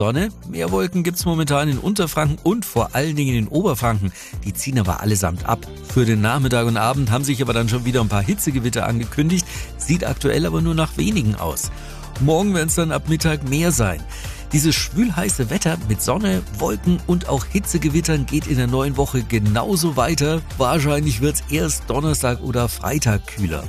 Sonne, mehr Wolken gibt's momentan in Unterfranken und vor allen Dingen in Oberfranken. Die ziehen aber allesamt ab. Für den Nachmittag und Abend haben sich aber dann schon wieder ein paar Hitzegewitter angekündigt. Sieht aktuell aber nur nach wenigen aus. Morgen werden es dann ab Mittag mehr sein. Dieses schwülheiße Wetter mit Sonne, Wolken und auch Hitzegewittern geht in der neuen Woche genauso weiter. Wahrscheinlich wird's erst Donnerstag oder Freitag kühler.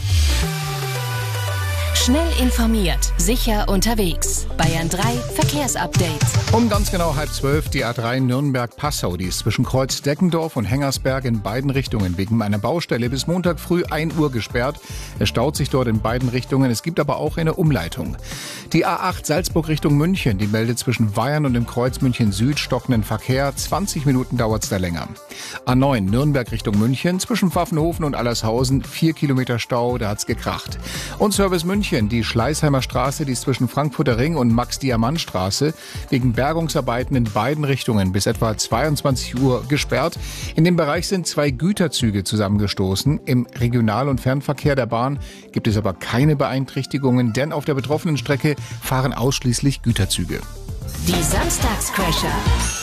Schnell informiert, sicher unterwegs. Bayern 3 Verkehrsupdate. Um ganz genau 11:30 die A3 Nürnberg-Passau. Die ist zwischen Kreuz-Deckendorf und Hengersberg in beiden Richtungen wegen einer Baustelle bis Montag früh 1 Uhr gesperrt. Es staut sich dort in beiden Richtungen. Es gibt aber auch eine Umleitung. Die A8 Salzburg Richtung München, die meldet zwischen Weyern und dem Kreuz München Süd stockenden Verkehr. 20 Minuten dauert es da länger. A9 Nürnberg Richtung München, zwischen Pfaffenhofen und Allershausen 4 Kilometer Stau, da hat's gekracht. Und Service München, die Schleißheimer Straße, die ist zwischen Frankfurter Ring und Max-Diamant-Straße wegen Bergungsarbeiten in beiden Richtungen bis etwa 22 Uhr gesperrt. In dem Bereich sind 2 Güterzüge zusammengestoßen. Im Regional- und Fernverkehr der Bahn gibt es aber keine Beeinträchtigungen, denn auf der betroffenen Strecke fahren ausschließlich Güterzüge. Die Samstagscrasher.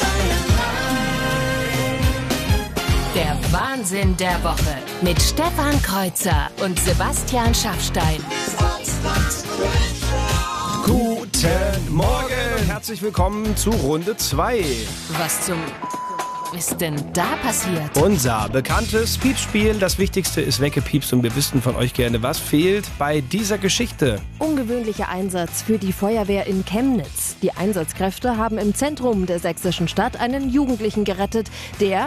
Der Wahnsinn der Woche mit Stefan Kreuzer und Sebastian Schaffstein. Guten Morgen, herzlich willkommen zu Runde 2. Was zum ist denn da passiert? Unser bekanntes Piepsspiel. Das Wichtigste ist weggepiepst und wir wüssten von euch gerne, was fehlt bei dieser Geschichte. Ungewöhnlicher Einsatz für die Feuerwehr in Chemnitz. Die Einsatzkräfte haben im Zentrum der sächsischen Stadt einen Jugendlichen gerettet, der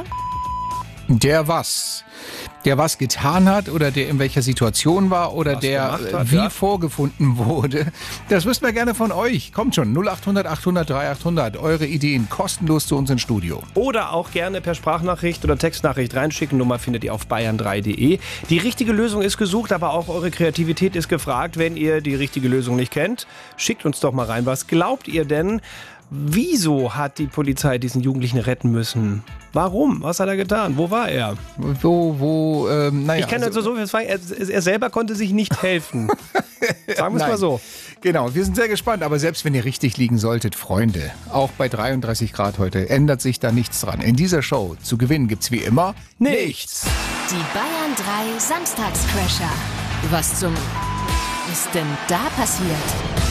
was getan hat oder der in welcher Situation war oder was der hat, wie ja, vorgefunden wurde. Das wüssten wir gerne von euch. Kommt schon, 0800 800 3800. Eure Ideen kostenlos zu uns ins Studio. Oder auch gerne per Sprachnachricht oder Textnachricht reinschicken. Nummer findet ihr auf bayern3.de. Die richtige Lösung ist gesucht, aber auch eure Kreativität ist gefragt. Wenn ihr die richtige Lösung nicht kennt, schickt uns doch mal rein. Was glaubt ihr denn? Wieso hat die Polizei diesen Jugendlichen retten müssen? Warum? Was hat er getan? Wo war er? Naja. Ich kann also so viel sagen, er selber konnte sich nicht helfen. Sagen wir es mal so. Genau, wir sind sehr gespannt, aber selbst wenn ihr richtig liegen solltet, Freunde, auch bei 33 Grad heute ändert sich da nichts dran. In dieser Show zu gewinnen gibt's wie immer nichts. Die Bayern 3 Samstagscrasher. Was zum ist denn da passiert?